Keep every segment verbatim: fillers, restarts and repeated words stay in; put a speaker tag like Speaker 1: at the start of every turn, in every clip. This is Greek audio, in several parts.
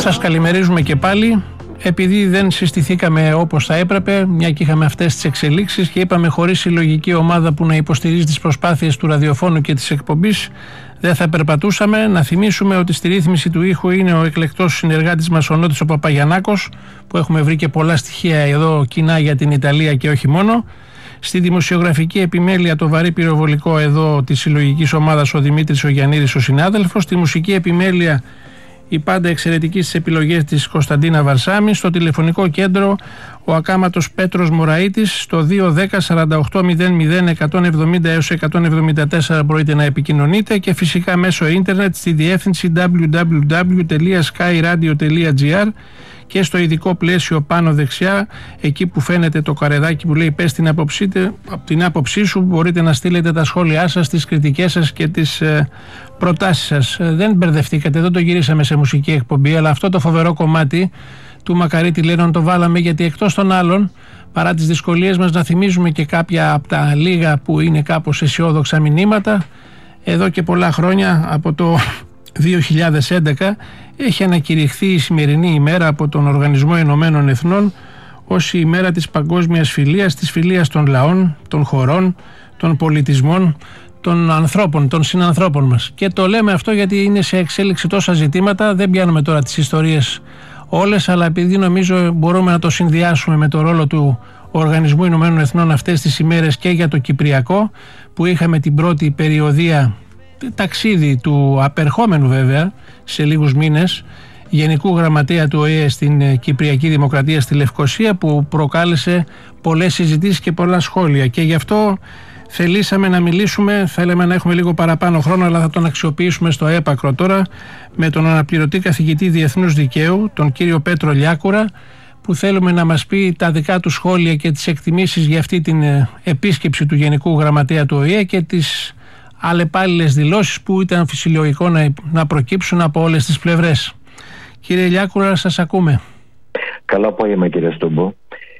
Speaker 1: Σας καλημερίζουμε και πάλι. Επειδή δεν συστηθήκαμε όπως θα έπρεπε, μια και είχαμε αυτές τις εξελίξεις και είπαμε χωρίς συλλογική ομάδα που να υποστηρίζει τις προσπάθειες του ραδιοφώνου και της εκπομπής, δεν θα περπατούσαμε. Να θυμίσουμε ότι στη ρύθμιση του ήχου είναι ο εκλεκτός συνεργάτης μας ο Νότης ο Παπαγιαννάκος, που έχουμε βρει και πολλά στοιχεία εδώ κοινά για την Ιταλία και όχι μόνο. Στη δημοσιογραφική επιμέλεια το βαρύ πυροβολικό εδώ της συλλογικής ομάδας ο Δημήτρης ο Γιαννίδης ο συνάδελφος. Στη μουσική επιμέλεια η πάντα εξαιρετική στις επιλογές της Κωνσταντίνα Βαρσάμι. Στο τηλεφωνικό κέντρο ο ακάματος Πέτρος Μωραΐτης. Στο δύο δέκα σαράντα οκτώ μηδέν μηδέν εκατόν εβδομήντα έως εκατόν εβδομήντα τέσσερα μπορείτε να επικοινωνείτε, και φυσικά μέσω ίντερνετ στη διεύθυνση double-u double-u double-u τελεία sky radio τελεία gr, και στο ειδικό πλαίσιο πάνω δεξιά, εκεί που φαίνεται το καρεδάκι που λέει πες την άποψή, την άποψή σου, μπορείτε να στείλετε τα σχόλιά σας, τις κριτικές σας και τις ε, προτάσεις σας. Ε, δεν μπερδευτήκατε, δεν το γυρίσαμε σε μουσική εκπομπή, αλλά αυτό το φοβερό κομμάτι του Μακαρίτη Λένον το βάλαμε γιατί εκτός των άλλων, παρά τις δυσκολίες μας να θυμίζουμε και κάποια από τα λίγα που είναι κάπως αισιόδοξα μηνύματα, εδώ και πολλά χρόνια, από το δύο χιλιάδες έντεκα, έχει ανακηρυχθεί η σημερινή ημέρα από τον Οργανισμό Ηνωμένων Εθνών ως η ημέρα της παγκόσμιας φιλίας, της φιλίας των λαών, των χωρών, των πολιτισμών, των ανθρώπων, των συνανθρώπων μας. Και το λέμε αυτό γιατί είναι σε εξέλιξη τόσα ζητήματα, δεν πιάνουμε τώρα τις ιστορίες όλες, αλλά επειδή νομίζω μπορούμε να το συνδυάσουμε με το ρόλο του Οργανισμού Ηνωμένων Εθνών αυτές τις ημέρες και για το Κυπριακό, που είχαμε την πρώτη περιοδεία, ταξίδι του απερχόμενου βέβαια σε λίγους μήνες Γενικού Γραμματέα του Ο Ε Ε στην Κυπριακή Δημοκρατία στη Λευκοσία, που προκάλεσε πολλές συζητήσεις και πολλά σχόλια, και γι' αυτό θελήσαμε να μιλήσουμε. Θέλαμε να έχουμε λίγο παραπάνω χρόνο, αλλά θα τον αξιοποιήσουμε στο έπακρο τώρα με τον αναπληρωτή καθηγητή Διεθνούς Δικαίου, τον κύριο Πέτρο Λιάκουρα, που θέλουμε να μας πει τα δικά του σχόλια και τις εκτιμήσεις για αυτή την επίσκεψη του Γενικού Γραμματέα του Ο Ε Ε και τις αλλεπάλληλες δηλώσεις που ήταν φυσιολογικό να, να προκύψουν από όλες τις πλευρές. Κύριε Λιάκουρα, σας ακούμε.
Speaker 2: Καλό απόγευμα, κύριε Στούμπο.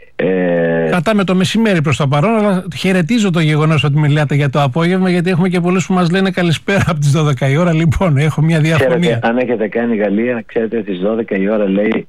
Speaker 2: Ε...
Speaker 1: Κρατάμε το μεσημέρι προς το παρόν, αλλά χαιρετίζω το γεγονός ότι μιλάτε για το απόγευμα, γιατί έχουμε και πολλούς που μας λένε καλησπέρα από τις δώδεκα η ώρα. Λοιπόν, έχω μια διαφωνία.
Speaker 2: Ξέρετε, αν έχετε κάνει Γαλλία, ξέρετε στις δώδεκα η ώρα λέει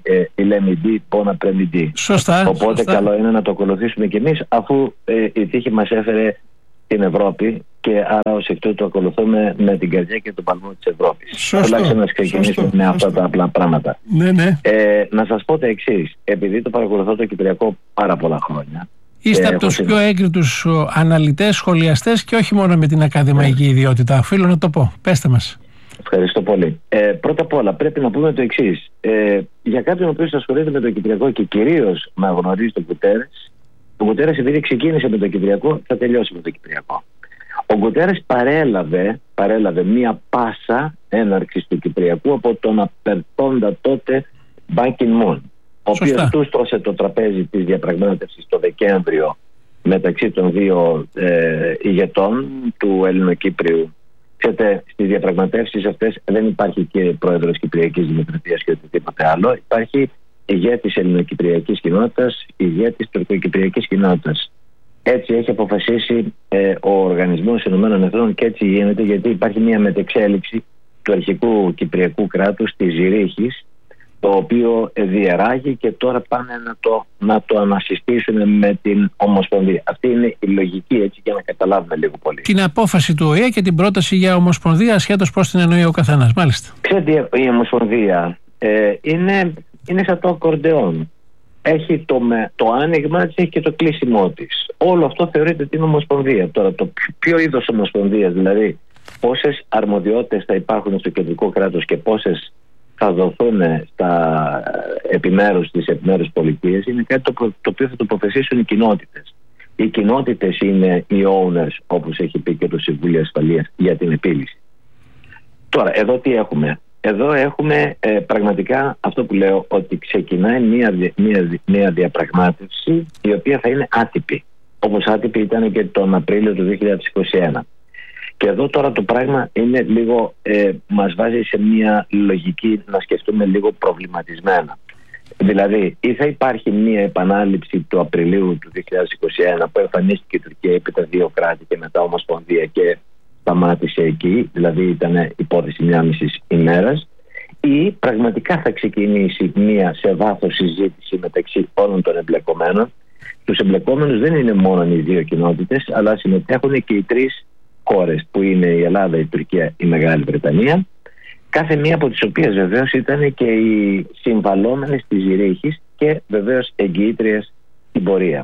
Speaker 2: η Λεμιντή Πόνα Πρεμιντή.
Speaker 1: Σωστά.
Speaker 2: Οπότε
Speaker 1: σωστά.
Speaker 2: Καλό είναι να το ακολουθήσουμε κι εμείς, αφού ε, η τύχη μας έφερε την Ευρώπη, και άρα ως εκ τούτου το ακολουθούμε με την καρδιά και τον παλμό της Ευρώπης. Τουλάχιστον να ξεκινήσουμε σωστό, με αυτά σωστό. τα απλά πράγματα.
Speaker 1: Ναι, ναι.
Speaker 2: Ε, να σας πω τα εξής, επειδή το παρακολουθώ το Κυπριακό πάρα πολλά χρόνια.
Speaker 1: Είστε από τους πιο έγκριτους αναλυτές, σχολιαστές, και όχι μόνο με την ακαδημαϊκή ναι. ιδιότητα. Οφείλω να το πω. Πέστε μας.
Speaker 2: Ευχαριστώ πολύ. Ε, πρώτα απ' όλα πρέπει να πούμε το εξής. Ε, για κάποιον ο οποίος ασχολείται με το Κυπριακό και κυρίως να γνωρίζει τον Γκουτέρες, ο Γκουτέρες, επειδή ξεκίνησε με το Κυπριακό, θα τελειώσει με το Κυπριακό. Ο Γκουτέρες παρέλαβε, παρέλαβε μία πάσα έναρξης του Κυπριακού από τον απερτώντα τότε Μπαν Κιν Μουν, ο οποίος του στρώσε το τραπέζι της διαπραγμάτευσης το Δεκέμβριο μεταξύ των δύο ε, ηγετών του Ελληνοκύπριου. Ξέρετε, στις διαπραγματεύσεις αυτές δεν υπάρχει και πρόεδρος Κυπριακής Δημοκρατίας και οτιδήποτε άλλο. Υπάρχει ηγέτης ελληνοκυπριακής κοινότητας, ηγέτης τουρκοκυπριακής κοινότητας. Έτσι έχει αποφασίσει ε, ο Οργανισμός Ηνωμένων Εθνών, και έτσι γίνεται, γιατί υπάρχει μια μετεξέλιξη του αρχικού κυπριακού κράτους της Ζηρίχης, το οποίο διεράγει και τώρα πάνε να το, να το ανασυστήσουν με την Ομοσπονδία. Αυτή είναι η λογική, έτσι, για να καταλάβουμε λίγο πολύ.
Speaker 1: Την απόφαση του Ο Ε Ε και την πρόταση για Ομοσπονδία, ασχέτως πώς την εννοεί ο καθένας. Μάλιστα.
Speaker 2: Ξέρετε, η Ομοσπονδία ε, είναι, είναι σαν το ακορντεόν. Έχει το, με, το άνοιγμα της, έχει και το κλείσιμό της. Όλο αυτό θεωρείται ότι είναι Ομοσπονδία. Τώρα, το ποιο είδος Ομοσπονδίας, δηλαδή πόσες αρμοδιότητες θα υπάρχουν στο κεντρικό κράτος και πόσες θα δοθούν στα επιμέρους, στις επιμέρους πολιτείες, είναι κάτι το, το οποίο θα το αποφασίσουν οι κοινότητες. Οι κοινότητες είναι οι owners, όπως έχει πει και το Συμβούλιο Ασφαλείας, για την επίλυση. Τώρα, εδώ τι έχουμε. Εδώ έχουμε ε, πραγματικά αυτό που λέω, ότι ξεκινάει μια, μια, μια διαπραγμάτευση η οποία θα είναι άτυπη, όπως άτυπη ήταν και τον Απρίλιο του δύο χιλιάδες είκοσι ένα. Και εδώ τώρα το πράγμα είναι λίγο, ε, μας βάζει σε μια λογική να σκεφτούμε λίγο προβληματισμένα. Δηλαδή, ή θα υπάρχει μια επανάληψη του Απριλίου του δύο χιλιάδες είκοσι ένα που εμφανίστηκε η Τουρκία επί τα δύο κράτη και μετά Ομοσπονδία και σταμάτησε εκεί, δηλαδή ήταν υπόθεση μια μισή ημέρας, ή πραγματικά θα ξεκινήσει μία σε βάθος συζήτηση μεταξύ όλων των εμπλεκομένων. Τους εμπλεκόμενους δεν είναι μόνο οι δύο κοινότητες, αλλά συμμετέχουν και οι τρεις χώρες που είναι η Ελλάδα, η Τουρκία, η Μεγάλη Βρετανία, κάθε μία από τις οποίες βεβαίως ήταν και οι συμβαλόμενες της Ζηρίχης και βεβαίως εγγυήτριες στην πορεία.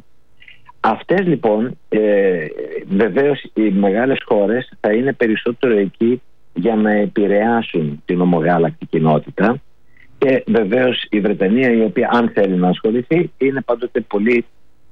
Speaker 2: Αυτές λοιπόν, ε, βεβαίως οι μεγάλες χώρες θα είναι περισσότερο εκεί για να επηρεάσουν την ομογάλακτη κοινότητα, και βεβαίως η Βρετανία, η οποία αν θέλει να ασχοληθεί είναι πάντοτε πολύ,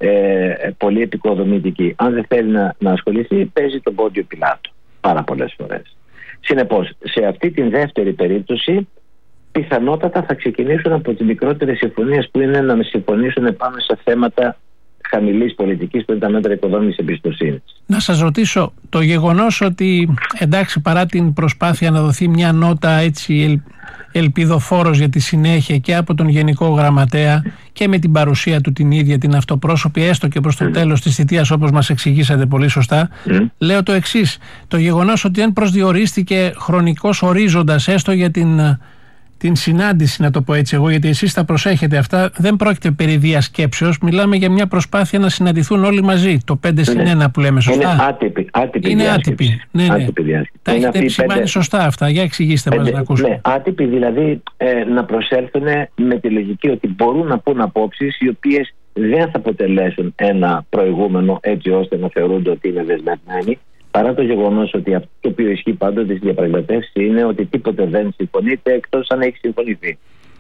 Speaker 2: ε, πολύ επικοδομητική. Αν δεν θέλει να, να ασχοληθεί, παίζει τον πόντιο πιλάτο πάρα πολλές φορές. Συνεπώς, σε αυτή την δεύτερη περίπτωση πιθανότατα θα ξεκινήσουν από τις μικρότερες συμφωνίες, που είναι να συμφωνήσουν πάνω σε θέματα χαμηλής πολιτικής, που είναι τα μέτρα οικοδόμησης εμπιστοσύνης.
Speaker 1: Να σας ρωτήσω, το γεγονός ότι, εντάξει, παρά την προσπάθεια να δοθεί μια νότα έτσι ελ, ελπιδοφόρος για τη συνέχεια και από τον Γενικό Γραμματέα και με την παρουσία του την ίδια την αυτοπρόσωπη, έστω και προς το mm. τέλος της θητείας, όπως μας εξηγήσατε πολύ σωστά, mm. λέω το εξής: το γεγονός ότι δεν προσδιορίστηκε χρονικός ορίζοντας έστω για την την συνάντηση, να το πω έτσι εγώ, γιατί εσείς τα προσέχετε αυτά, δεν πρόκειται περί διασκέψεως, μιλάμε για μια προσπάθεια να συναντηθούν όλοι μαζί, το πέντε συν ένα που λέμε, σωστά?
Speaker 2: Είναι άτυπη, άτυπη
Speaker 1: είναι
Speaker 2: διάσκεψη.
Speaker 1: άτυπη, ναι, ναι.
Speaker 2: Άτυπη διάσκεψη.
Speaker 1: Τα έχετε επισημάνει πέντε... σωστά αυτά, για εξηγήστε πέντε, μας να ακούσουμε.
Speaker 2: Ναι, άτυπη δηλαδή ε, να προσέλθουν με τη λογική ότι μπορούν να πούν απόψεις οι οποίες δεν θα αποτελέσουν ένα προηγούμενο έτσι ώστε να θεωρούνται ότι είναι δεσμευμένοι, παρά το γεγονός ότι αυτό το οποίο ισχύει πάντοτε στις διαπραγματεύσεις είναι ότι τίποτε δεν συμφωνείται εκτός αν έχει συμφωνηθεί.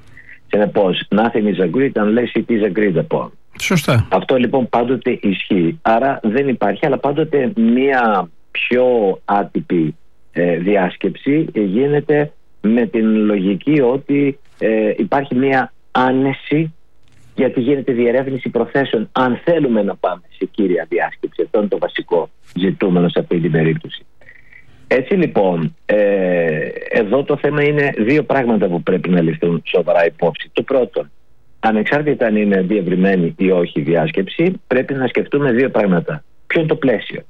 Speaker 2: Συνεπώς, nothing is agreed unless it is agreed upon.
Speaker 1: Σωστά.
Speaker 2: Αυτό λοιπόν πάντοτε ισχύει. Άρα δεν υπάρχει, αλλά πάντοτε μία πιο άτυπη ε, διάσκεψη γίνεται με την λογική ότι ε, υπάρχει μία άνεση, γιατί γίνεται διερεύνηση προθέσεων αν θέλουμε να πάμε σε κύρια διάσκεψη. Αυτό είναι το βασικό ζητούμενο σε αυτή την περίπτωση. Έτσι λοιπόν, ε, εδώ το θέμα είναι δύο πράγματα που πρέπει να ληφθούν σοβαρά υπόψη. Το πρώτο, ανεξάρτητα αν είναι διευρυμένη ή όχι η διάσκεψη, πρέπει να σκεφτούμε δύο πράγματα. Ποιο είναι το πλαίσιο?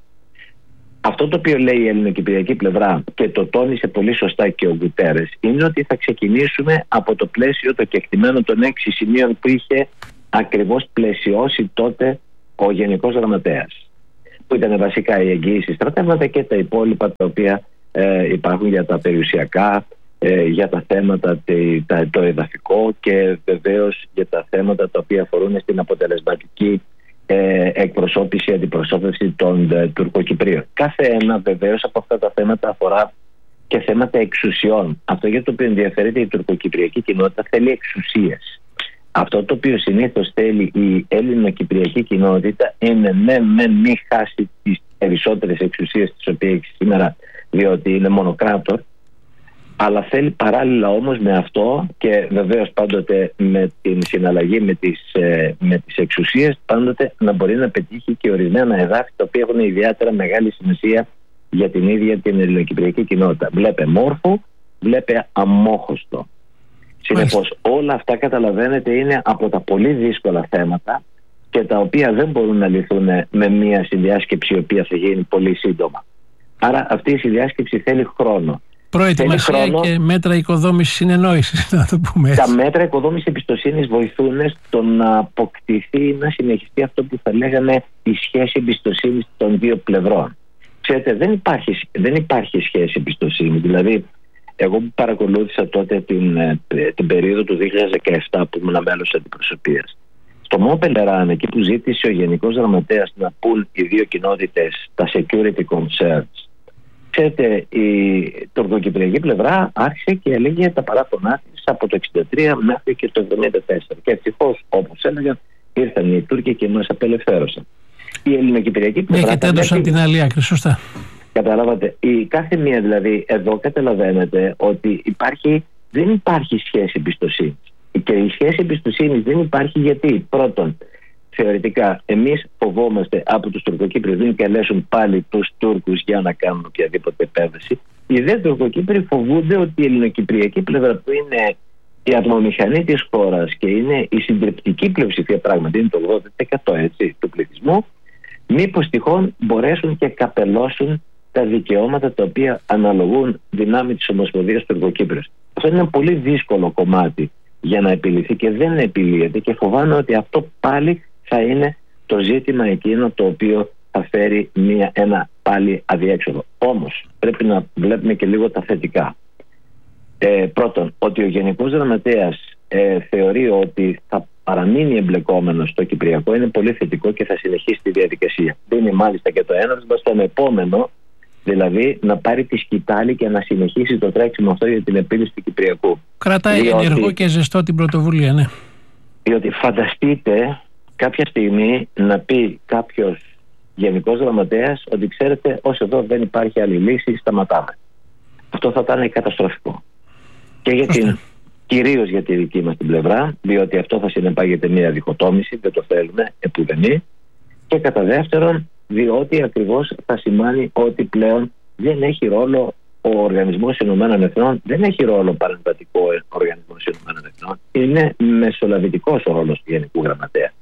Speaker 2: Αυτό το οποίο λέει η ελληνοκυπριακή πλευρά, και το τόνισε πολύ σωστά και ο Γκουτέρες, είναι ότι θα ξεκινήσουμε από το πλαίσιο το κεκτημένο των έξι σημείων που είχε ακριβώς πλαισιώσει τότε ο Γενικός Γραμματέας, που ήταν βασικά οι εγγύησεις στρατεύματα και τα υπόλοιπα τα οποία ε, υπάρχουν για τα περιουσιακά, ε, για τα θέματα τε, τα, το εδαφικό και βεβαίως για τα θέματα τα οποία αφορούν στην αποτελεσματική ε, εκπροσώπηση, αντιπροσώπευση των ε, Τουρκοκυπρίων. Κάθε ένα βεβαίως από αυτά τα θέματα αφορά και θέματα εξουσιών. Αυτό για το οποίο ενδιαφέρεται η τουρκοκυπριακή κοινότητα θέλει εξουσίες. Αυτό το οποίο συνήθως θέλει η ελληνοκυπριακή κοινότητα είναι ναι, με μην χάσει τις περισσότερες εξουσίες τις οποίες έχει σήμερα, διότι είναι μονοκράτορ, αλλά θέλει παράλληλα όμως με αυτό και βεβαίως πάντοτε με την συναλλαγή με τις, με τις εξουσίες, πάντοτε να μπορεί να πετύχει και ορισμένα εδάφη τα οποία έχουν ιδιαίτερα μεγάλη σημασία για την ίδια την ελληνοκυπριακή κοινότητα. Βλέπε Μόρφο, βλέπε Αμόχωστο. Συνεπώς όλα αυτά, καταλαβαίνετε, είναι από τα πολύ δύσκολα θέματα και τα οποία δεν μπορούν να λυθούν με μια συνδιάσκεψη η οποία θα γίνει πολύ σύντομα. Άρα αυτή η συνδιάσκεψη θέλει χρόνο.
Speaker 1: Προετοιμασία χρόνο. Και μέτρα οικοδόμησης συνεννόησης, να το πούμε έτσι.
Speaker 2: Τα μέτρα οικοδόμησης εμπιστοσύνης βοηθούν στο να αποκτηθεί, να συνεχιστεί αυτό που θα λέγαμε η σχέση εμπιστοσύνης των δύο πλευρών. Ξέρετε, δεν υπάρχει, δεν υπάρχει σχέση εμπιστοσύνη. Δηλαδή, εγώ που παρακολούθησα τότε την, την περίοδο του δύο χιλιάδες δεκαεπτά που ήμουν μέλος της αντιπροσωπείας, στο Μόπελεράν, εκεί που ζήτησε ο Γενικός Γραμματέας να πούν οι δύο κοινότητες τα security concerns, ξέρετε, η τουρκοκυπριακή πλευρά άρχισε και έλεγε τα παράπονά της από το εξήντα τρία μέχρι και το εβδομήντα τέσσερα. Και ευτυχώς, όπως έλεγαν, ήρθαν οι Τούρκοι και μας απελευθέρωσαν. Η ελληνοκυπριακή πλευρά.
Speaker 1: Ναι, και τέντωσαν την άλλη άκρη, σωστά.
Speaker 2: Καταλάβατε, η κάθε μία δηλαδή, εδώ καταλαβαίνετε ότι υπάρχει, δεν υπάρχει σχέση εμπιστοσύνης. Και η σχέση εμπιστοσύνης δεν υπάρχει γιατί, πρώτον, θεωρητικά εμείς φοβόμαστε από τους Τουρκοκύπριους δεν καλέσουν πάλι τους Τούρκους για να κάνουν οποιαδήποτε επέμβαση. Οι δε Τουρκοκύπριοι φοβούνται ότι η ελληνοκυπριακή πλευρά, που είναι η ατμομηχανή της χώρας και είναι η συντριπτική πλειοψηφία, πράγματι είναι το ογδόντα τοις εκατό έτσι, του πληθυσμού, μήπως τυχόν μπορέσουν και καπελώσουν τα δικαιώματα τα οποία αναλογούν δυνάμει της Ομοσπονδίας Τουρκοκύπριος. Αυτό είναι ένα πολύ δύσκολο κομμάτι για να επιληθεί και δεν επιλύεται, και φοβάμαι ότι αυτό πάλι θα είναι το ζήτημα εκείνο το οποίο θα φέρει μια, ένα πάλι αδιέξοδο. Όμως πρέπει να βλέπουμε και λίγο τα θετικά. Ε, πρώτον, ότι ο Γενικός Γραμματέας ε, θεωρεί ότι θα παραμείνει εμπλεκόμενος στο Κυπριακό είναι πολύ θετικό και θα συνεχίσει τη διαδικασία. Δίνει μάλιστα και το έναυσμα στον επόμενο, δηλαδή να πάρει τη σκητάλη και να συνεχίσει το τρέξιμο αυτό για την επίλυση του Κυπριακού.
Speaker 1: Κρατάει διότι, ενεργό και ζεστό την πρωτοβουλία, ναι. Διότι
Speaker 2: φανταστείτε κάποια στιγμή να πει κάποιος Γενικός Γραμματέας ότι ξέρετε, ως εδώ δεν υπάρχει άλλη λύση, σταματάμε. Αυτό θα ήταν καταστροφικό. Και για την, κυρίως για τη δική μας την πλευρά, διότι αυτό θα συνεπάγεται μια διχοτόμηση, δεν το θέλουμε επουδενή. Και κατά δεύτερον, διότι ακριβώς θα σημάνει ότι πλέον δεν έχει ρόλο ο Οργανισμός Ηνωμένων Εθνών, δεν έχει ρόλο παρεμβατικό ο Οργανισμός Ηνωμένων Εθνών, είναι μεσολαβητικός ο ρόλος του Γενικού Γραμματέα.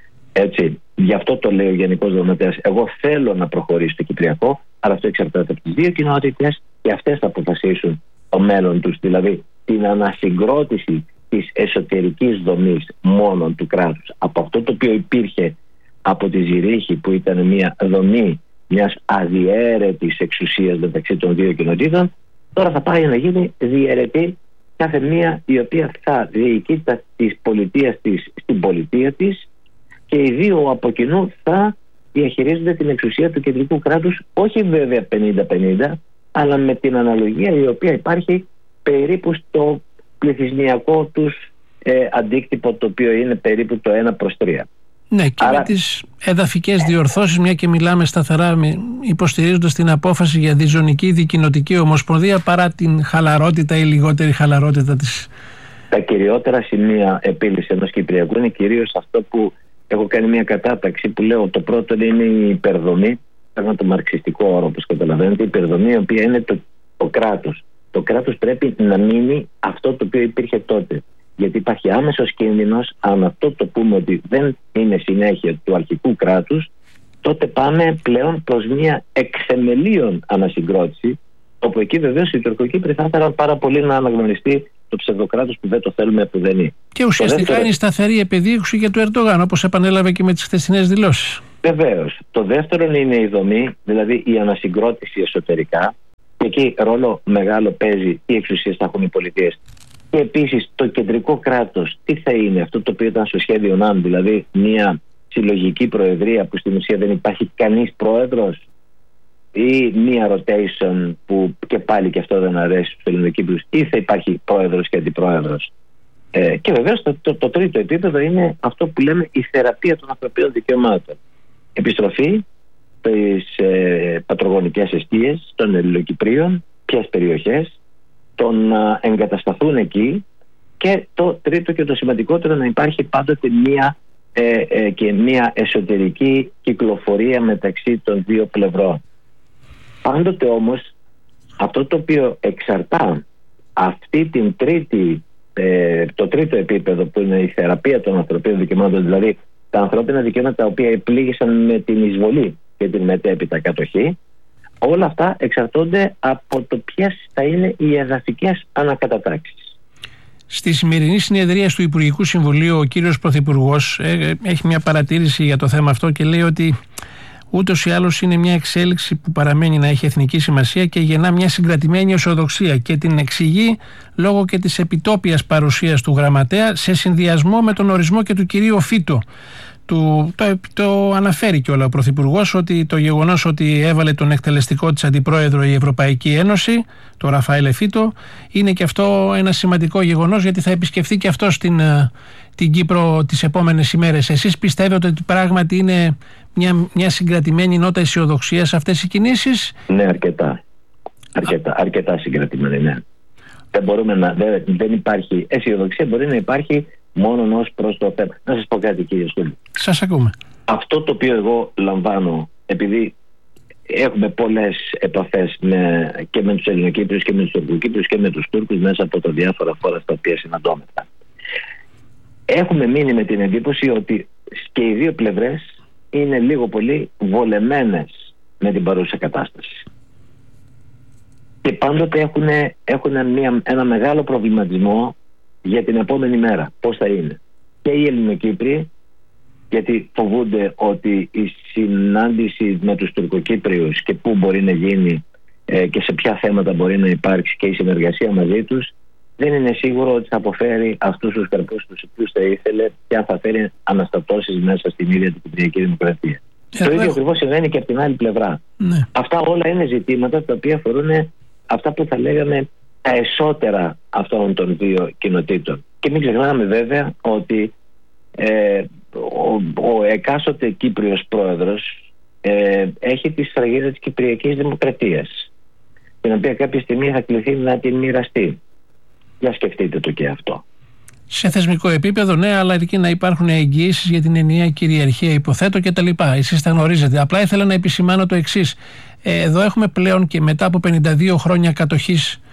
Speaker 2: Έτσι, γι' αυτό το λέει ο Γενικός Γραμματέας. Εγώ θέλω να προχωρήσει το Κυπριακό, αλλά αυτό εξαρτάται από τις δύο κοινότητες και αυτές θα αποφασίσουν το μέλλον τους, δηλαδή την ανασυγκρότηση της εσωτερικής δομής μόνον του κράτους από αυτό το οποίο υπήρχε από τη Ζηρίχη, που ήταν μια δομή μιας αδιέρετης εξουσίας μεταξύ των δύο κοινοτήτων. Τώρα θα πάει να γίνει διαιρετή κάθε μία, η οποία θα διοικεί της πολιτείας της στην πολιτεία της, και οι δύο από κοινού θα διαχειρίζονται την εξουσία του κεντρικού κράτους, όχι βέβαια πενήντα πενήντα, αλλά με την αναλογία η οποία υπάρχει περίπου στο πληθυσμιακό τους ε, αντίκτυπο, το οποίο είναι περίπου το ένα προς τρία.
Speaker 1: Ναι, και Άρα... με τις εδαφικές διορθώσεις, μια και μιλάμε σταθερά υποστηρίζοντας την απόφαση για διζωνική δικοινοτική ομοσπονδία παρά την χαλαρότητα ή λιγότερη χαλαρότητα της.
Speaker 2: Τα κυριότερα σημεία επίλυση ενός Κυπριακού είναι κυρίως αυτό που έχω κάνει μια κατάταξη που λέω. Το πρώτο είναι η υπερδομή, παίρνω το μαρξιστικό όρο όπως καταλαβαίνετε, η υπερδομή, η οποία είναι το, το κράτος. Το κράτος πρέπει να μείνει αυτό το οποίο υπήρχε τότε. Γιατί υπάρχει άμεσος κίνδυνος, αν αυτό το πούμε ότι δεν είναι συνέχεια του αρχικού κράτους, τότε πάμε πλέον προς μια εξεμελίων ανασυγκρότηση, όπου εκεί βεβαίως οι Τουρκοκύπροι θα ήθελαν πάρα πολύ να αναγνωριστεί το ψευδοκράτος που δεν το θέλουμε που δεν είναι.
Speaker 1: Και ουσιαστικά δεύτερο... είναι η σταθερή επιδίωξη για του Ερντογάν, όπως επανέλαβε και με τις χθεσινές δηλώσεις.
Speaker 2: Βεβαίως. Το δεύτερο είναι η δομή, δηλαδή η ανασυγκρότηση εσωτερικά. Και εκεί ρόλο μεγάλο παίζει τι εξουσίες θα έχουν οι πολιτείες. Και επίσης το κεντρικό κράτος, τι θα είναι αυτό το οποίο ήταν στο σχέδιο ΝΑΜ, δηλαδή μια συλλογική προεδρία που στην ουσία δεν υπάρχει κανείς πρόεδρος, ή μια rotation που και πάλι και αυτό δεν αρέσει στους Ελληνοκύπριους, ή θα υπάρχει πρόεδρος και αντιπρόεδρος. Ε, και βεβαίως το, το, το τρίτο επίπεδο είναι αυτό που λέμε η θεραπεία των ανθρωπίνων δικαιωμάτων. Επιστροφή στις ε, πατρογονικές εστίες των Ελληνοκυπρίων, ποιες περιοχές, το να εγκατασταθούν εκεί, και το τρίτο και το σημαντικότερο, να υπάρχει πάντοτε μία ε, ε, και μία εσωτερική κυκλοφορία μεταξύ των δύο πλευρών. Πάντοτε όμως αυτό το οποίο εξαρτά αυτή την τρίτη, ε, το τρίτο επίπεδο, που είναι η θεραπεία των ανθρωπίνων δικαιωμάτων, δηλαδή τα ανθρώπινα δικαιώματα τα οποία επλήγησαν με την εισβολή και την μετέπειτα κατοχή, όλα αυτά εξαρτώνται από το ποιες θα είναι οι εδαφικές ανακατατάξεις.
Speaker 1: Στη σημερινή συνεδρία του Υπουργικού Συμβουλίου ο κύριος Πρωθυπουργός ε, έχει μια παρατήρηση για το θέμα αυτό και λέει ότι ούτως ή άλλως είναι μια εξέλιξη που παραμένει να έχει εθνική σημασία και γεννά μια συγκρατημένη αισιοδοξία, και την εξηγεί λόγω και της επιτόπιας παρουσίας του γραμματέα σε συνδυασμό με τον ορισμό και του κυρίου Φίτο. Του, το, το αναφέρει κιόλα ο Πρωθυπουργός, ότι το γεγονός ότι έβαλε τον εκτελεστικό της αντιπρόεδρο η Ευρωπαϊκή Ένωση, το Ραφαέλ Φίτο, είναι και αυτό ένα σημαντικό γεγονός, γιατί θα επισκεφθεί και αυτό στην, την Κύπρο τις επόμενες ημέρες. Εσείς πιστεύετε ότι πράγματι είναι μια, μια συγκρατημένη νότα αισιοδοξία σε αυτές οι κινήσεις?
Speaker 2: Ναι, αρκετά. Αρκετά, αρκετά συγκρατημένη, ναι. Δεν, μπορούμε να, δεν, δεν υπάρχει αισιοδοξία, μπορεί να υπάρχει μόνο ως προς το θέμα. Να σας πω κάτι, κύριε Στούλη.
Speaker 1: Σας ακούμε.
Speaker 2: Αυτό το οποίο εγώ λαμβάνω, επειδή έχουμε πολλές επαφές με, και με τους Ελληνοκύπριους και με τους Τουρκοκύπριους και με τους Τούρκους μέσα από τα διάφορα φόρα στα οποία συναντώμεθα, έχουμε μείνει με την εντύπωση ότι και οι δύο πλευρές είναι λίγο πολύ βολεμένες με την παρούσα κατάσταση. και πάντοτε έχουν, έχουν μια, ένα μεγάλο προβληματισμό για την επόμενη μέρα, πώς θα είναι. Και οι Ελληνοκύπροι, γιατί φοβούνται ότι η συνάντηση με τους Τουρκοκύπριους και πού μπορεί να γίνει ε, και σε ποια θέματα μπορεί να υπάρξει και η συνεργασία μαζί τους, δεν είναι σίγουρο ότι θα αποφέρει αυτούς τους καρπούς τους οποίους θα ήθελε και αν θα φέρει αναστατώσεις μέσα στην ίδια την Κυπριακή Δημοκρατία. Ε, το ίδιο ακριβώς συμβαίνει και από την άλλη πλευρά. Ναι. Αυτά όλα είναι ζητήματα τα οποία αφορούν αυτά που θα λέγαμε τα εσώτερα αυτών των δύο κοινοτήτων. Και μην ξεχνάμε βέβαια ότι ε, ο, ο εκάστοτε Κύπριος πρόεδρος ε, έχει τη σφραγίδα της Κυπριακής Δημοκρατίας, την οποία κάποια στιγμή θα κληθεί να την μοιραστεί. Για σκεφτείτε το και αυτό.
Speaker 1: Σε θεσμικό επίπεδο, ναι, αλλά αρκεί να υπάρχουν εγγυήσεις για την ενιαία κυριαρχία, υποθέτω κτλ. Εσείς τα γνωρίζετε. Απλά ήθελα να επισημάνω το εξής. Ε, εδώ έχουμε πλέον και μετά από πενήντα δύο χρόνια κατοχής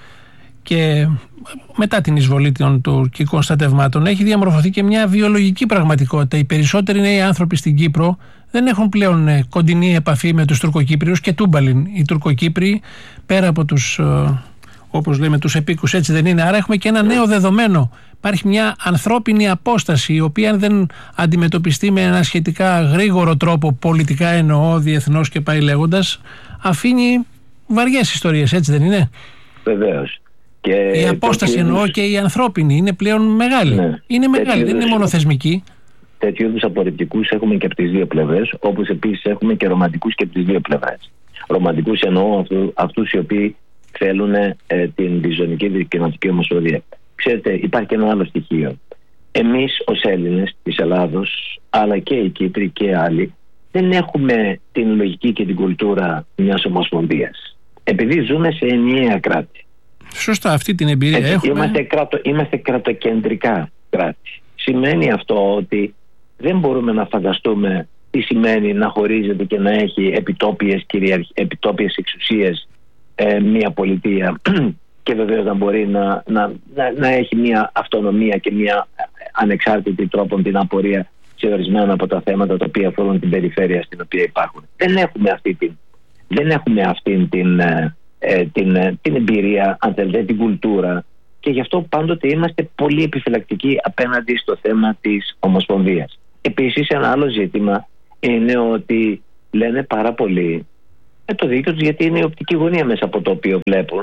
Speaker 1: και μετά την εισβολή των τουρκικών στρατευμάτων, έχει διαμορφωθεί και μια βιολογική πραγματικότητα. Οι περισσότεροι νέοι άνθρωποι στην Κύπρο δεν έχουν πλέον ε, κοντινή επαφή με τους Τουρκοκύπριους και τούμπαλιν. Οι Τουρκοκύπριοι, πέρα από τους, ε, όπως λέμε, τους επίκους, έτσι δεν είναι. Άρα έχουμε και ένα νέο δεδομένο. Υπάρχει μια ανθρώπινη απόσταση, η οποία αν δεν αντιμετωπιστεί με ένα σχετικά γρήγορο τρόπο, πολιτικά εννοώ, διεθνώς και πάει λέγοντας, αφήνει βαριές ιστορίες, έτσι δεν είναι?
Speaker 2: Βεβαίως. Και
Speaker 1: η απόσταση εννοώ είδους... και η ανθρώπινη είναι πλέον μεγάλη. Ναι. Είναι μεγάλη, δεν είναι μόνο θεσμική.
Speaker 2: Τέτοιου είδους απορριπτικούς έχουμε και από τις δύο πλευρές, όπως επίσης έχουμε και ρομαντικούς και από τις δύο πλευρές. Ρομαντικούς εννοώ αυτού, αυτούς οι οποίοι θέλουν ε, την διζωνική δικαιωματική ομοσπονδία. Ξέρετε, υπάρχει και ένα άλλο στοιχείο. Εμείς ως Έλληνες της Ελλάδος, αλλά και οι Κύπροι και άλλοι, δεν έχουμε την λογική και την κουλτούρα μιας ομοσπονδίας. Επειδή ζούμε σε ενιαία κράτη.
Speaker 1: Σωστά, αυτή την εμπειρία
Speaker 2: Έτσι,
Speaker 1: έχουμε.
Speaker 2: Είμαστε, κράτο, είμαστε κρατοκεντρικά κράτη. Σημαίνει αυτό ότι δεν μπορούμε να φανταστούμε τι σημαίνει να χωρίζεται και να έχει επιτόπιες, κυριαρχ... επιτόπιες εξουσίες ε, μια πολιτεία και βεβαίως να μπορεί να, να, να, να έχει μια αυτονομία και μια ανεξάρτητη τρόπον την απορία σε ορισμένα από τα θέματα τα οποία αφορούν την περιφέρεια στην οποία υπάρχουν. Δεν έχουμε αυτή την, δεν έχουμε αυτή την, ε, την, ε, την εμπειρία, αν θέλετε, την κουλτούρα, και γι' αυτό πάντοτε είμαστε πολύ επιφυλακτικοί απέναντι στο θέμα της Ομοσπονδίας. Επίσης, ένα άλλο ζήτημα είναι ότι λένε πάρα πολύ, με το δίκιο τους, γιατί είναι η οπτική γωνία μέσα από το οποίο βλέπουν,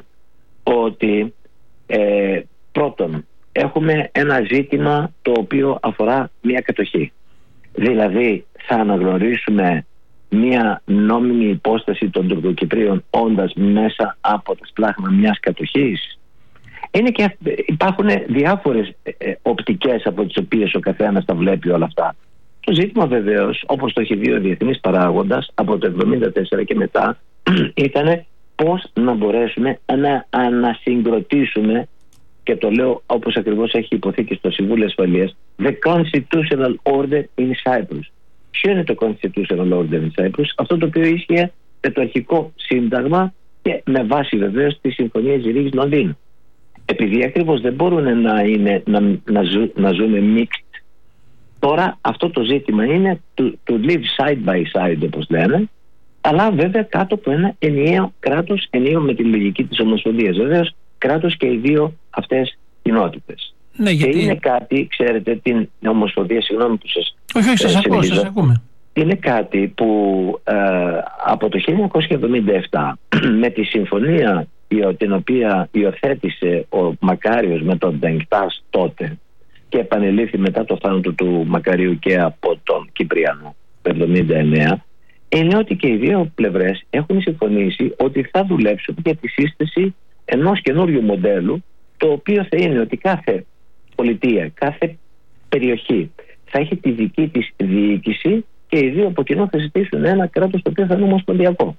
Speaker 2: ότι ε, πρώτον έχουμε ένα ζήτημα το οποίο αφορά μια κατοχή. Δηλαδή θα αναγνωρίσουμε μια νόμιμη υπόσταση των Τουρκοκυπρίων όντας μέσα από τα σπλάχνα μιας κατοχής. Είναι και, υπάρχουν διάφορες ε, οπτικές από τις οποίες ο καθένας τα βλέπει όλα αυτά. Το ζήτημα βεβαίως, όπως το έχει δει ο διεθνής παράγοντας από το εβδομήντα τέσσερα και μετά, ήταν πώς να μπορέσουμε να ανασυγκροτήσουμε, και το λέω όπως ακριβώς έχει υποθεί και στο Συμβούλιο Ασφαλείας, the constitutional order in Cyprus. Ποιο είναι το constitutional order in Cyprus? Αυτό το οποίο ίσχυε με το αρχικό σύνταγμα και με βάση βεβαίως τη Συμφωνία Ζηρήγης Λονδίνου. Επειδή ακριβώς δεν μπορούν να, είναι, να, να, ζου, να ζούμε mixed, τώρα αυτό το ζήτημα είναι to, to live side by side, όπως λένε, αλλά βέβαια κάτω από ένα ενιαίο κράτος, ενιαίο με τη λογική της Ομοσπονδίας. Βεβαίως κράτος και οι δύο αυτές κοινότητες.
Speaker 1: Ναι, γιατί...
Speaker 2: Και είναι κάτι, ξέρετε, την Ομοσπονδία, συγγνώμη που σας...
Speaker 1: Όχι, όχι, σας ακούω, σας ακούμε.
Speaker 2: Είναι κάτι που ε, από το χίλια εννιακόσια εβδομήντα επτά με τη συμφωνία την οποία υιοθέτησε ο Μακάριος με τον Ντενκτάς τότε και επανελήφθη μετά το θάνατο του Μακαρίου και από τον Κυπριανό το εβδομήντα εννέα, είναι ότι και οι δύο πλευρές έχουν συμφωνήσει ότι θα δουλέψουν για τη σύσταση ενός καινούριου μοντέλου, το οποίο θα είναι ότι κάθε πολιτεία, κάθε περιοχή θα έχει τη δική της διοίκηση και οι δύο από κοινό θα ζητήσουν ένα κράτος το οποίο θα είναι ομοσπονδιακό.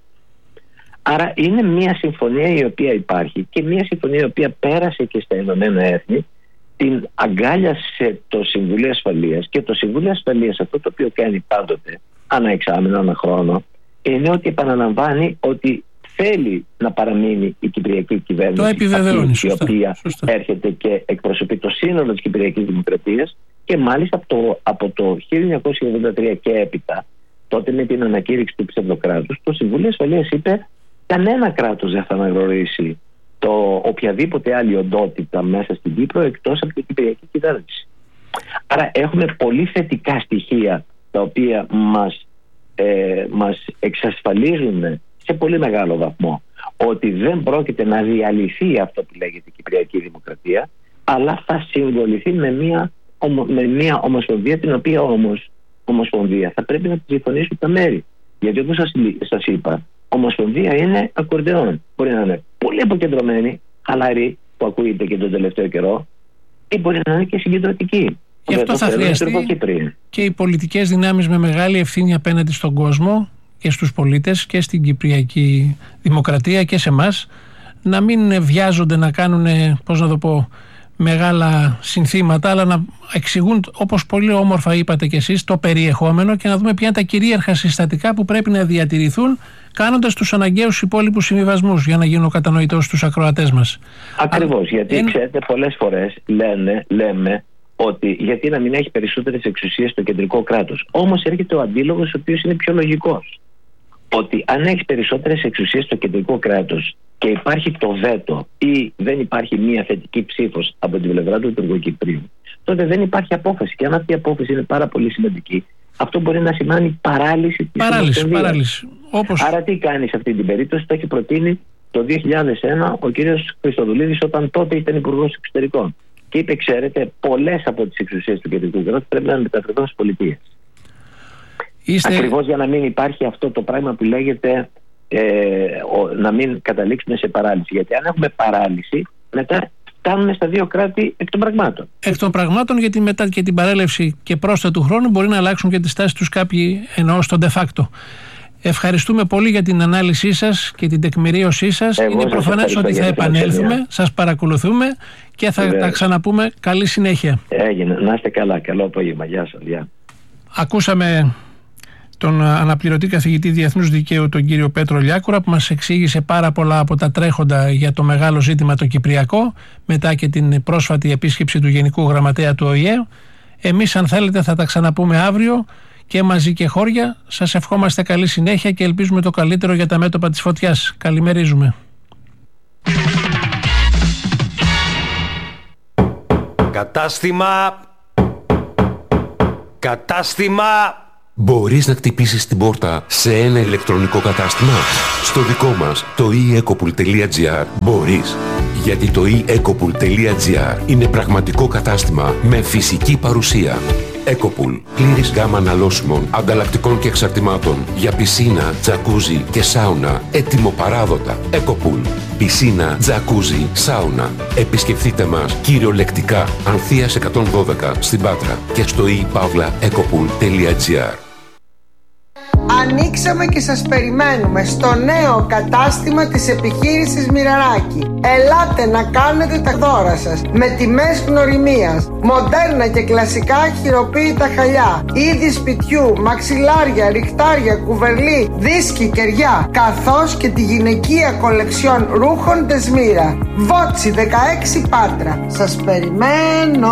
Speaker 2: Άρα είναι μια συμφωνία η οποία υπάρχει και μια συμφωνία η οποία πέρασε και στα Ηνωμένα Έθνη, την αγκάλιασε το Συμβούλιο Ασφαλείας, και το Συμβούλιο Ασφαλείας αυτό το οποίο κάνει πάντοτε, ανά εξάμηνο, ανά χρόνο, είναι ότι επαναλαμβάνει ότι θέλει να παραμείνει η Κυπριακή κυβέρνηση,
Speaker 1: το επιβεβαιώνει,
Speaker 2: αυτή, η οποία σωστά. έρχεται και εκπροσωπεί το σύνολο της Κυπριακής Δημοκρατίας, και μάλιστα από το, από το χίλια εννιακόσια ογδόντα τρία και έπειτα, τότε με την ανακήρυξη του ψευδοκράτους, το Συμβούλιο Ασφαλείας είπε κανένα κράτος δεν θα αναγνωρίσει το οποιαδήποτε άλλη οντότητα μέσα στην Κύπρο εκτός από την κυπριακή κυβέρνηση. Άρα έχουμε πολύ θετικά στοιχεία τα οποία μας, ε, μας εξασφαλίζουν σε πολύ μεγάλο βαθμό ότι δεν πρόκειται να διαλυθεί αυτό που λέγεται Κυπριακή Δημοκρατία, αλλά θα συμβοληθεί με μια, με μια ομοσπονδία, την οποία όμως ομοσπονδία θα πρέπει να τη συμφωνήσουν τα μέρη. Γιατί όπως σας, σας είπα, ομοσπονδία είναι ακορντεόν. Μπορεί να είναι πολύ αποκεντρωμένη, χαλαρή, που ακούγεται και τον τελευταίο καιρό, ή μπορεί να είναι και συγκεντρωτική.
Speaker 1: Γι' αυτό θα χρειαστεί και οι πολιτικές δυνάμεις με μεγάλη ευθύνη απέναντι στον κόσμο και στους πολίτες και στην Κυπριακή Δημοκρατία και σε εμάς, να μην βιάζονται να κάνουν, πώς να το πω, μεγάλα συνθήματα, αλλά να εξηγούν, όπως πολύ όμορφα είπατε κι εσείς, το περιεχόμενο και να δούμε ποια είναι τα κυρίαρχα συστατικά που πρέπει να διατηρηθούν, κάνοντας τους αναγκαίους υπόλοιπους συμβιβασμούς για να γίνουν κατανοητός στους ακροατές μας.
Speaker 2: Ακριβώς, γιατί εν... ξέρετε, πολλές φορές λένε, λέμε ότι γιατί να μην έχει περισσότερες εξουσίες στο κεντρικό κράτος. Όμως έρχεται ο αντίλογος, ο οποίος είναι πιο λογικός. Ότι αν έχει περισσότερες εξουσίες στο κεντρικό κράτος και υπάρχει το βέτο ή δεν υπάρχει μία θετική ψήφος από την πλευρά του Τουρκοκυπρίου, τότε δεν υπάρχει απόφαση. Και αν αυτή η απόφαση είναι πάρα πολύ σημαντική, αυτό μπορεί να σημάνει παράλυση της
Speaker 1: παράλυση, παράλυση. Όπως...
Speaker 2: Άρα τι κάνει σε αυτή την περίπτωση? Το έχει προτείνει το δύο χιλιάδες ένα ο κύριος Χριστοδουλίδης, όταν τότε ήταν υπουργός εξωτερικών. Και είπε, ξέρετε, πολλές από τις εξουσίες του κεντρικού κράτους πρέπει να μεταφερθούν στις πολιτείες. Είστε... Ακριβώς για να μην υπάρχει αυτό το πράγμα που λέγεται ε, ο, να μην καταλήξουμε σε παράλυση. Γιατί αν έχουμε παράλυση, μετά φτάνουμε στα δύο κράτη εκ των πραγμάτων.
Speaker 1: Εκ των πραγμάτων, γιατί μετά και την παρέλευση και πρόσθετου χρόνου μπορεί να αλλάξουν και τις τάσεις τους κάποιοι, εννοώ στον de facto. Ευχαριστούμε πολύ για την ανάλυση σας και την τεκμηρίωσή σας. Εγώ είναι προφανές ότι θα επανέλθουμε, σας παρακολουθούμε και θα Βέβαια. τα ξαναπούμε. Καλή συνέχεια.
Speaker 2: Έγινε. Να είστε καλά. Καλό απόγευμα. Γεια σας. Γεια.
Speaker 1: Ακούσαμε τον αναπληρωτή καθηγητή Διεθνούς Δικαίου, τον κύριο Πέτρο Λιάκουρα, που μας εξήγησε πάρα πολλά από τα τρέχοντα για το μεγάλο ζήτημα το κυπριακό, μετά και την πρόσφατη επίσκεψη του Γενικού Γραμματέα του Ο Η Ε. Εμείς, αν θέλετε, θα τα ξαναπούμε αύριο και μαζί και χώρια. Σας ευχόμαστε καλή συνέχεια και ελπίζουμε το καλύτερο για τα μέτωπα της φωτιάς. Καλημερίζουμε.
Speaker 3: Κατάστημα. Κατάστημα.
Speaker 4: Μπορείς να χτυπήσεις την πόρτα σε ένα ηλεκτρονικό κατάστημα? Στο δικό μας, το e ecopool τελεία gr, μπορείς. Γιατί το e ecopool τελεία gr είναι πραγματικό κατάστημα με φυσική παρουσία. Ecopool, πλήρης γάμα αναλώσιμων, ανταλλακτικών και εξαρτημάτων για πισίνα, τζακούζι και σάουνα, έτοιμο παράδοτα. Ecopool, πισίνα, τζακούζι, σάουνα. Επισκεφτείτε μας κυριολεκτικά Ανθείας εκατόν δώδεκα στην Πάτρα και στο e pavla ecopool τελεία gr.
Speaker 5: Ανοίξαμε και σας περιμένουμε στο νέο κατάστημα της επιχείρησης Μοιραράκη. Ελάτε να κάνετε τα δώρα σας με τιμές γνωριμίας, μοντέρνα και κλασικά χειροποίητα χαλιά, είδη σπιτιού, μαξιλάρια, ριχτάρια, κουβερλί, δίσκοι, κεριά, καθώς και τη γυναικεία κολεξιόν ρούχων Τεσμύρα. Βότσι δεκαέξι Πάτρα. Σας περιμένω.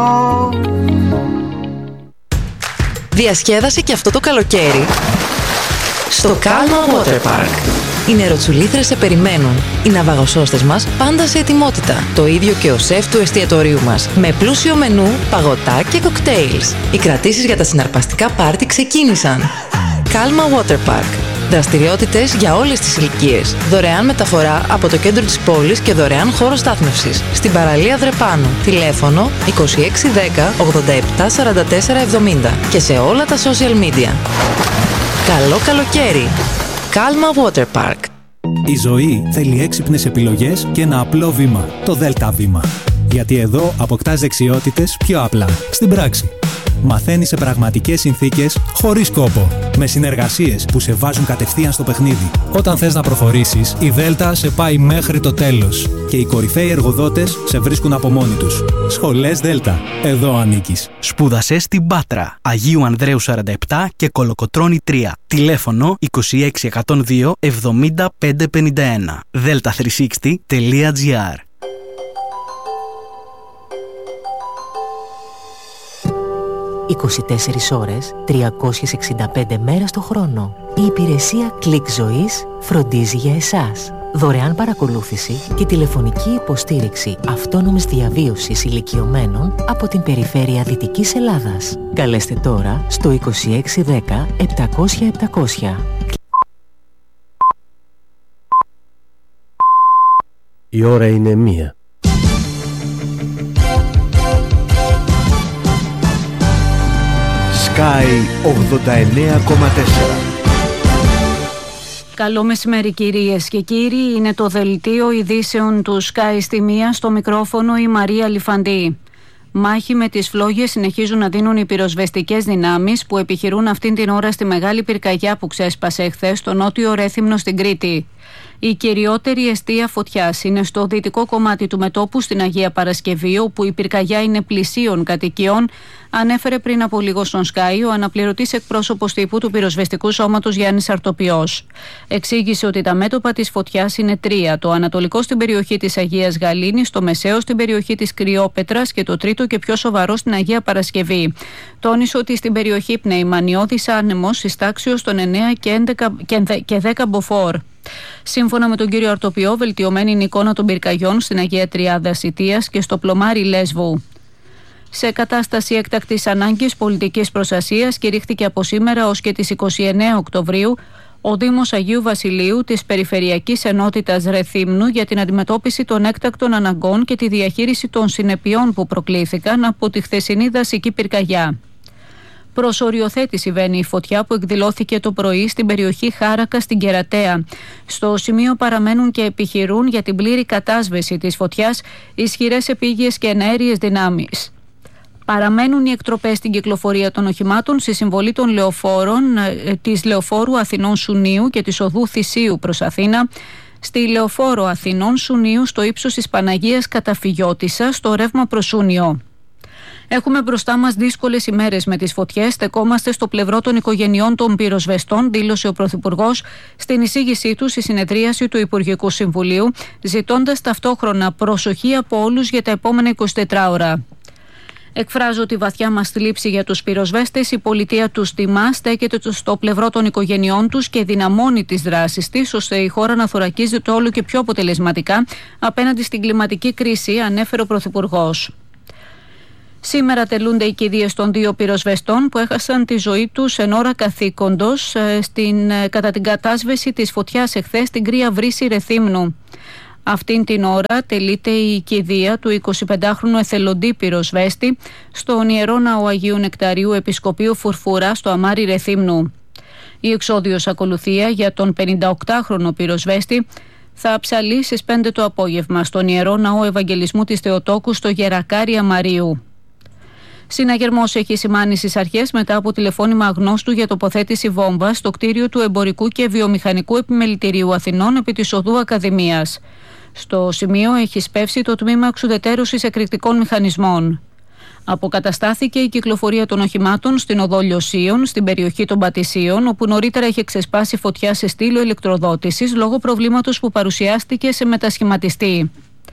Speaker 6: Διασκέδασε και αυτό το καλοκαίρι στο Calma Water Park. Οι νεροτσουλήθρες σε περιμένουν. Οι ναυαγοσώστες μας πάντα σε ετοιμότητα. Το ίδιο και ο σεφ του εστιατορίου μας. Με πλούσιο μενού, παγωτά και κοκτέιλς. Οι κρατήσεις για τα συναρπαστικά πάρτι ξεκίνησαν. Calma Water Park. Δραστηριότητες για όλες τις ηλικίες. Δωρεάν μεταφορά από το κέντρο της πόλης και δωρεάν χώρο στάθμευσης. Στην παραλία Δρεπάνου. Τηλέφωνο είκοσι έξι δέκα ογδόντα επτά σαράντα τέσσερα εβδομήντα. Και σε όλα τα social media. Καλό καλοκαίρι. Calma Water Park.
Speaker 7: Η ζωή θέλει έξυπνες επιλογές και ένα απλό βήμα. Το Δέλτα Βήμα. Γιατί εδώ αποκτάς δεξιότητες πιο απλά. Στην πράξη. Μαθαίνεις σε πραγματικές συνθήκες, χωρίς κόπο. Με συνεργασίες που σε βάζουν κατευθείαν στο παιχνίδι. Όταν θες να προχωρήσεις, η Δέλτα σε πάει μέχρι το τέλος. Και οι κορυφαίοι εργοδότες σε βρίσκουν από μόνοι τους. Σχολές Δέλτα. Εδώ ανήκεις.
Speaker 8: Σπούδασε στην Πάτρα, Αγίου Ανδρέου σαράντα επτά και Κολοκοτρώνη τρία. Τηλέφωνο είκοσι έξι εκατόν δύο εβδομήντα πέντε πενήντα ένα. δέλτα τριακόσια εξήντα τελεία gr.
Speaker 9: είκοσι τέσσερις ώρες, τριακόσιες εξήντα πέντε μέρες το χρόνο. Η υπηρεσία Click Ζωής φροντίζει για εσάς. δωρεάν παρακολούθηση και τηλεφωνική υποστήριξη αυτόνομης διαβίωσης ηλικιωμένων από την περιφέρεια Δυτικής Ελλάδας. Καλέστε τώρα στο είκοσι έξι δέκα επτακόσια επτακόσια.
Speaker 3: Η ώρα είναι μία. Sky ογδόντα εννέα κόμμα τέσσερα.
Speaker 10: Καλό μεσημέρι κυρίες και κύριοι, είναι το δελτίο ειδήσεων του Sky στη μία, στο μικρόφωνο η Μαρία Λιφαντή. Μάχη με τις φλόγες συνεχίζουν να δίνουν οι πυροσβεστικές δυνάμεις που επιχειρούν αυτήν την ώρα στη μεγάλη πυρκαγιά που ξέσπασε χθες στο νότιο Ρέθυμνο στην Κρήτη. Η κυριότερη εστία φωτιάς είναι στο δυτικό κομμάτι του μετώπου στην Αγία Παρασκευή, όπου η πυρκαγιά είναι πλησίων κατοικιών, ανέφερε πριν από λίγο στον Sky ο αναπληρωτής εκπρόσωπος τύπου του πυροσβεστικού σώματος Γιάννης Αρτοπιός. Εξήγησε ότι τα μέτωπα της φωτιάς είναι τρία: το ανατολικό στην περιοχή της Αγίας Γαλήνης, το μεσαίο στην περιοχή της Κρυόπετρας και το τρίτο και πιο σοβαρό στην Αγία Παρασκευή. Τόνισε ότι στην περιοχή πνέει μανιώδης άνεμος εις τάξεως των εννέα και δέκα μποφόρ. Σύμφωνα με τον κύριο Αρτοπιό, βελτιωμένη είναι η εικόνα των πυρκαγιών στην Αγία Τριάδα Σιτίας και στο πλωμάρι Λέσβου. Σε κατάσταση έκτακτης ανάγκης πολιτικής προστασίας κηρύχθηκε από σήμερα ως και τις είκοσι εννέα Οκτωβρίου ο Δήμος Αγίου Βασιλείου της Περιφερειακής Ενότητας Ρεθύμνου για την αντιμετώπιση των έκτακτων αναγκών και τη διαχείριση των συνεπειών που προκλήθηκαν από τη χθεσινή δασική πυρκαγιά. Προς οριοθέτηση βαίνει η φωτιά που εκδηλώθηκε το πρωί στην περιοχή Χάρακα στην Κερατέα. Στο σημείο παραμένουν και επιχειρούν για την πλήρη κατάσβεση της φωτιάς ισχυρές επίγειες και εναέριες δυνάμεις. Παραμένουν οι εκτροπές στην κυκλοφορία των οχημάτων στη συμβολή των λεωφόρων της Λεωφόρου Αθηνών Σουνίου και της οδού Θησίου προς Αθήνα, στη Λεωφόρο Αθηνών Σουνίου στο ύψος της Παναγίας Καταφυγιώτισσας στο ρεύμα προς Σούνιο. Έχουμε μπροστά μας δύσκολες ημέρες με τις φωτιές. Στεκόμαστε στο πλευρό των οικογενειών των πυροσβεστών, δήλωσε ο Πρωθυπουργός στην εισήγησή του στη συνεδρίαση του Υπουργικού Συμβουλίου, ζητώντας ταυτόχρονα προσοχή από όλους για τα επόμενα εικοσιτέσσερις ώρα. Εκφράζω τη βαθιά μας θλίψη για τους πυροσβέστες. Η πολιτεία τους τιμά, στέκεται στο πλευρό των οικογενειών τους και δυναμώνει τις δράσεις της, ώστε η χώρα να θωρακίζεται όλο και πιο αποτελεσματικά απέναντι στην κλιματική κρίση, ανέφερε ο Πρωθυπουργός. Σήμερα τελούνται οι κηδείες των δύο πυροσβεστών που έχασαν τη ζωή τους εν ώρα καθήκοντος στην, κατά την κατάσβεση της φωτιάς εχθές στην Κρύα Βρύση Ρεθύμνου. Αυτήν την ώρα τελείται η κηδεία του εικοσιπεντάχρονου εθελοντή πυροσβέστη στον Ιερό Ναό Αγίου Νεκταρίου Επισκοπείου Φουρφουρά στο Αμάρι Ρεθύμνου. Η εξόδιος ακολουθία για τον πενηνταοκτάχρονο πυροσβέστη θα ψαλεί στις πέντε το απόγευμα στον Ιερό Ναό Ευαγγελισμού της Θεοτόκου στο Γερακάρι Αμαρίου. Συναγερμός έχει σημάνει στις αρχές μετά από τηλεφώνημα αγνώστου για τοποθέτηση βόμβας στο κτίριο του Εμπορικού και Βιομηχανικού Επιμελητηρίου Αθηνών επί της οδού Ακαδημίας. Στο σημείο έχει σπεύσει το τμήμα εξουδετέρωσης εκρηκτικών μηχανισμών. Αποκαταστάθηκε η κυκλοφορία των οχημάτων στην οδό Λιωσίων, στην περιοχή των Πατησίων, όπου νωρίτερα είχε ξεσπάσει φωτιά σε στήλο ηλεκτροδότησης λόγω προβλήματος που παρουσιάστηκε σε μετασχηματιστή.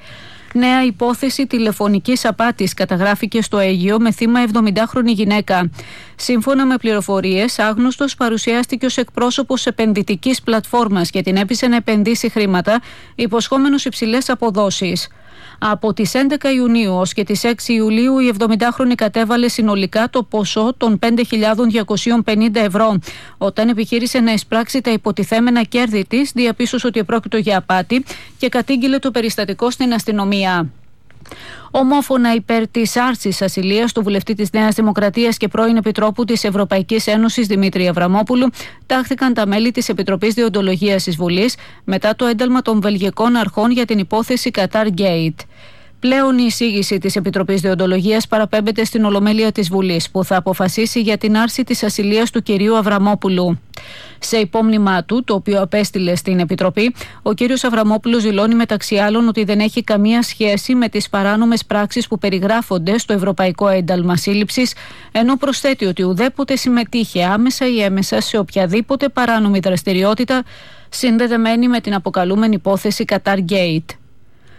Speaker 10: Νέα υπόθεση τηλεφωνικής απάτης καταγράφηκε στο Αίγυο με θύμα εβδομηντάχρονη γυναίκα. Σύμφωνα με πληροφορίες, άγνωστος παρουσιάστηκε ως εκπρόσωπος επενδυτικής πλατφόρμας και την έπεισε να επενδύσει χρήματα, υποσχόμενος υψηλές αποδόσεις. Από τις έντεκα Ιουνίου ως και τις έξι Ιουλίου η εβδομηντάχρονη κατέβαλε συνολικά το ποσό των πέντε χιλιάδες διακόσια πενήντα ευρώ. Όταν επιχείρησε να εισπράξει τα υποτιθέμενα κέρδη της, διαπίστωσε ότι επρόκειτο για απάτη και κατήγγειλε το περιστατικό στην αστυνομία. Ομόφωνα υπέρ της άρσης ασυλίας του βουλευτή της Νέας Δημοκρατίας και πρώην Επιτρόπου της Ευρωπαϊκής Ένωσης Δημήτρη Αβραμόπουλου τάχθηκαν τα μέλη της Επιτροπής Δεοντολογίας της Βουλής μετά το ένταλμα των βελγικών αρχών για την υπόθεση Qatar Gate. Πλέον η εισήγηση της Επιτροπής Δεοντολογίας παραπέμπεται στην Ολομέλεια της Βουλής, που θα αποφασίσει για την άρση της ασυλίας του κυρίου Αβραμόπουλου. Σε υπόμνημά του, το οποίο απέστειλε στην Επιτροπή, ο κύριος Αβραμόπουλος δηλώνει μεταξύ άλλων ότι δεν έχει καμία σχέση με τις παράνομες πράξεις που περιγράφονται στο Ευρωπαϊκό Ένταλμα Σύλληψης, ενώ προσθέτει ότι ουδέποτε συμμετείχε άμεσα ή έμεσα σε οποιαδήποτε παράνομη δραστηριότητα συνδεδεμένη με την αποκαλούμενη υπόθεση Qatar Gate.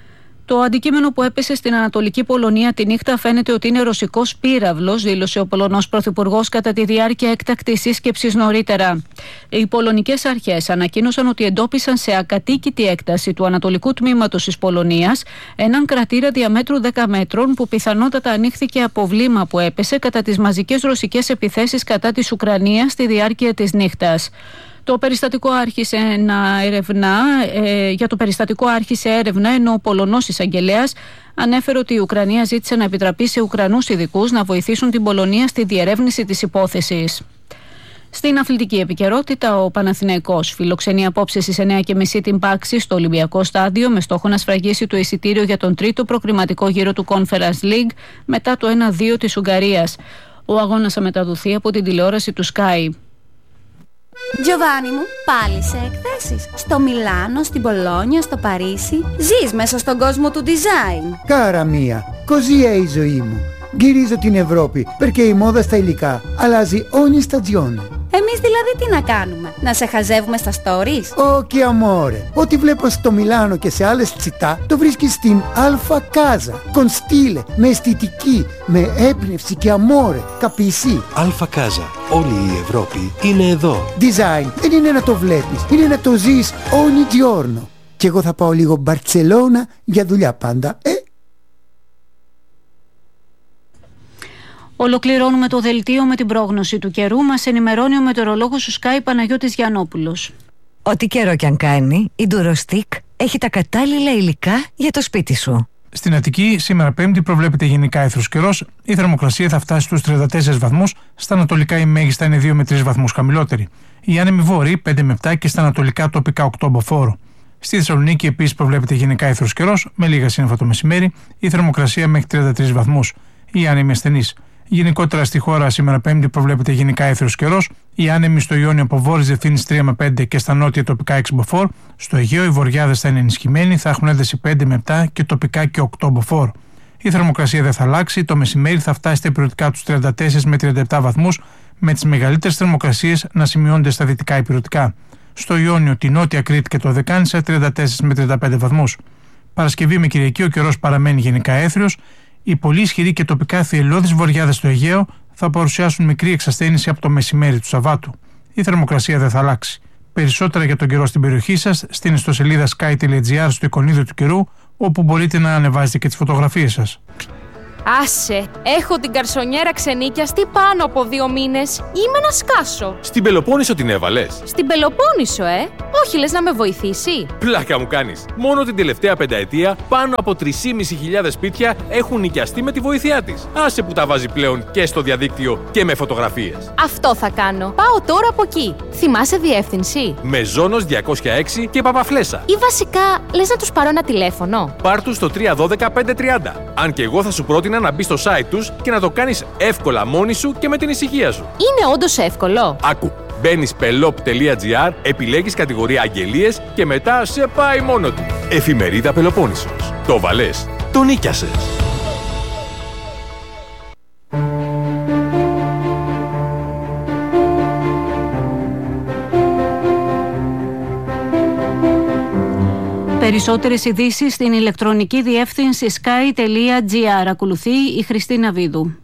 Speaker 10: Το αντικείμενο που έπεσε στην Ανατολική Πολωνία τη νύχτα φαίνεται ότι είναι ρωσικός πύραυλος, δήλωσε ο Πολωνός Πρωθυπουργός κατά τη διάρκεια έκτακτης σύσκεψης νωρίτερα. Οι πολωνικές αρχές ανακοίνωσαν ότι εντόπισαν σε ακατοίκητη έκταση του ανατολικού τμήματος της Πολωνίας έναν κρατήρα διαμέτρου δέκα μέτρων που πιθανότατα ανοίχθηκε από βλήμα που έπεσε κατά τις μαζικές ρωσικές επιθέσεις κατά της Ουκρανίας στη διάρκεια της νύχτας. Το περιστατικό άρχισε να ερευνά, ε, για το περιστατικό άρχισε έρευνα, ενώ ο Πολωνός εισαγγελέας ανέφερε ότι η Ουκρανία ζήτησε να επιτραπεί σε Ουκρανούς ειδικούς να βοηθήσουν την Πολωνία στη διερεύνηση της υπόθεσης. Στην αθλητική επικαιρότητα, ο Παναθηναϊκός φιλοξενεί απόψε στις εννιά και μισή την Πάξη στο Ολυμπιακό Στάδιο με στόχο να σφραγίσει το εισιτήριο για τον τρίτο προκριματικό γύρο του Conference League μετά το ένα δύο της Ουγγαρίας. Ο αγώνας θα μεταδοθεί από την τηλεόραση του Sky.
Speaker 11: Τζοβάνι μου, πάλι σε εκθέσεις. Στο Μιλάνο, στην Πολόνια, στο Παρίσι. Ζεις μέσα στον κόσμο του design.
Speaker 12: Κάρα μία, così è η ζωή μου. Γυρίζω την Ευρώπη, perché η μόδα στα υλικά αλλάζει ogni stagione.
Speaker 11: Εμείς δηλαδή τι να κάνουμε, να σε χαζεύουμε στα stories?
Speaker 12: Όχι αμόρε, ό,τι βλέπω στο Μιλάνο και σε άλλες τσιτά το βρίσκεις στην Alfa Casa. Con stile, με αισθητική, με έμπνευση και αμόρε, καπισί.
Speaker 3: Alfa Casa, όλη η Ευρώπη είναι εδώ.
Speaker 12: Design δεν είναι να το βλέπεις, είναι να το ζεις ogni giorno. Και εγώ θα πάω λίγο Μπαρτσελώνα για δουλειά πάντα, ε.
Speaker 10: Ολοκληρώνουμε το δελτίο με την πρόγνωση του καιρού. Μας ενημερώνει ο μετεωρολόγος του Sky Παναγιώτης Γιαννόπουλος.
Speaker 13: Ό,τι καιρό κι αν κάνει, η Durostick έχει τα κατάλληλα υλικά για το σπίτι σου.
Speaker 14: Στην Αττική, σήμερα Πέμπτη, προβλέπεται γενικά έθρος καιρός. Η θερμοκρασία θα φτάσει στους τριάντα τέσσερις βαθμούς. Στα ανατολικά η μέγιστα είναι δύο με τρεις βαθμούς χαμηλότερη. Η άνεμη βόρειη πέντε με επτά και στα ανατολικά τοπικά οκτώ μποφόρ. Στη Θεσσαλονίκη επίσης προβλέπεται γενικά έθρος καιρός, με λίγα σύννεφα το μεσημέρι. Η θερμοκρασία μέχρι τριάντα τρεις βαθμούς. Η άνεμη ασθενής. Γενικότερα στη χώρα σήμερα Πέμπτη προβλέπεται γενικά έθρος καιρός. Η άνεμη στο Ιόνιο από βόρειες διευθύνσεις τρία με πέντε και στα νότια τοπικά έξι μποφόρ. Στο Αιγαίο οι βορειάδες θα είναι ενισχυμένοι, θα έχουν ένταση πέντε με επτά και τοπικά και οκτώ μποφόρ. Η θερμοκρασία δεν θα αλλάξει, το μεσημέρι θα φτάσει στα υπηρετικά τους τριάντα τέσσερα με τριάντα επτά βαθμούς, με τις μεγαλύτερες θερμοκρασίες να σημειώνονται στα δυτικά υπηρετικά. Στο Ιόνιο, τη Νότια Κρήτη και το Δεκάνησα τριάντα τέσσερα με τριάντα πέντε βαθμούς. Παρασκευή με Κυριακή ο καιρός παραμένει γενικά έθριος. Οι πολύ ισχυροί και τοπικά θυελλώδεις βορειάδες στο Αιγαίο θα παρουσιάσουν μικρή εξασθένηση από το μεσημέρι του Σαββάτου. Η θερμοκρασία δεν θα αλλάξει. Περισσότερα για τον καιρό στην περιοχή σας στην ιστοσελίδα sky τελεία gr στο εικονίδιο του καιρού, όπου μπορείτε να ανεβάζετε και τις φωτογραφίες σας.
Speaker 15: Άσε, έχω την καρσονιέρα ξενίκιαστη πάνω από δύο μήνες. Είμαι να σκάσω.
Speaker 16: Στην Πελοπόννησο την έβαλες?
Speaker 15: Στην Πελοπόννησο, ε. Όχι, λες να με βοηθήσει?
Speaker 16: Πλάκα μου κάνεις. Μόνο την τελευταία πενταετία πάνω από τρεις χιλιάδες πεντακόσια σπίτια έχουν νοικιαστεί με τη βοήθειά της. Άσε που τα βάζει πλέον και στο διαδίκτυο και με φωτογραφίες.
Speaker 15: Αυτό θα κάνω. Πάω τώρα από εκεί. Θυμάσαι διεύθυνση?
Speaker 16: Μεζόνος διακόσια έξι και Παπαφλέσσα.
Speaker 15: Ή βασικά, λες να τους πάρω ένα τηλέφωνο?
Speaker 16: Πάρ' τους στο τρία ένα δύο πέντε τριάντα. Αν και εγώ θα σου πρότεινα να μπει στο site τους και να το κάνεις εύκολα μόνη σου και με την ησυχία σου.
Speaker 15: Είναι όντως εύκολο?
Speaker 16: Άκου. Μπαίνεις πελόπ τελεία gr, επιλέγεις κατηγορία αγγελίες και μετά σε πάει μόνο του. Εφημερίδα Πελοπόννησος. Το βαλές. Το νίκιασες.
Speaker 10: Περισσότερες ειδήσεις στην ηλεκτρονική διεύθυνση sky τελεία gr. Ακολουθεί η Χριστίνα Βίδου.